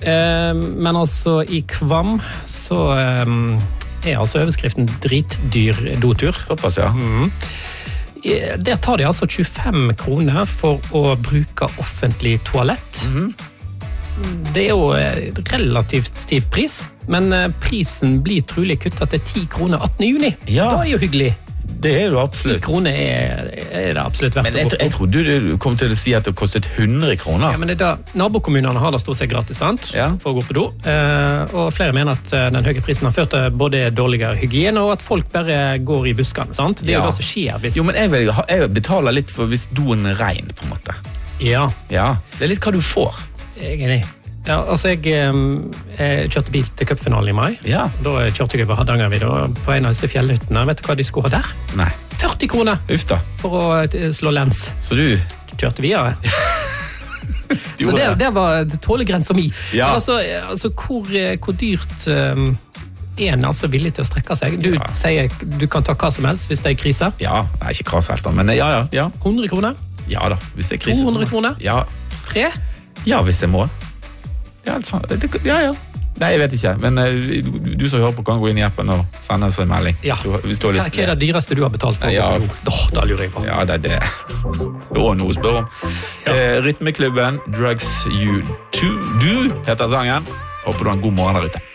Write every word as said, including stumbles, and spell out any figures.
Eh, men altså i Kvam så eh, er altså overskriften dritdyr dotur. Såpass, ja. Mm. Der tar de altså tjuefem kroner for å bruke offentlig toalett. Mhm. Det er jo relativt stiv pris, men prisen blir trolig kuttet til ti kroner attende juni. Ja. Da er jo hyggelig. Det er jo ti absolutt. kroner er, er det absolutt verdt Men å jeg, gå på. jeg trodde du kom til å si at det kostet hundre kroner. Ja, men det er da, nabokommunene har det stort sett gratis, sant? Ja. For å gå på do. Eh, og flere mener at eh, den høye prisen har ført til både dårligere hygiene og at folk bare går i buskene, sant? Det er Ja. jo det som skjer hvis... Jo, men jeg, vil, ha- jeg betaler litt for hvis doen er ren, på en måte. Ja, Ja, det er litt hva du får. jeg er enig. Ja, altså jeg, eh, jeg kjørte bil til cupfinalen i mai. Ja. Da kjørte jeg over Hardangervidda på en av disse fjellhyttene. Vet du hva de skulle ha der? Nei, førti kroner uff da. for å eh, slå lens. Så du Kjørte videre. Så gjorde det, det. det var tålegrensa mi. Ja. Men altså, eh, altså hvor, eh, hvor dyrt eh, er en altså villig til å strekke seg? Du Ja. sier du kan ta hva som helst hvis det er krise. Ja, nei, ikke kraselst da, men ja, ja, ja. hundre kroner? Ja da, hvis det er krise. så to hundre må- kroner? Ja, tre? ja, hvis jeg må. Ja, altså, det, ja, ja. Nei, jeg vet ikke, men eh, du, du som hører på kan gå inn i appen og sende oss en melding. Ja. Du, hvis du har Hva, lyst hva er det dyreste du har betalt for? Ja. Åh, da lurer jeg på. Ja, det er det. Det var noe å spørre om. Eh, Rytmeklubben, Drugs You To Do, heter sangen. Håper du har en god morgen der ute.